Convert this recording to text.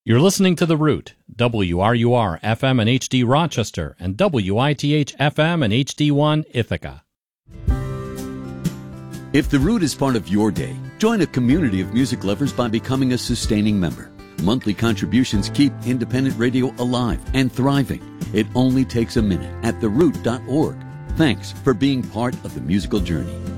You're listening to The Root, WRUR FM and HD Rochester, and WITH FM and HD1 Ithaca. If The Root is part of your day, join a community of music lovers by becoming a sustaining member. Monthly contributions keep independent radio alive and thriving. It only takes a minute at theroot.org. Thanks for being part of the musical journey.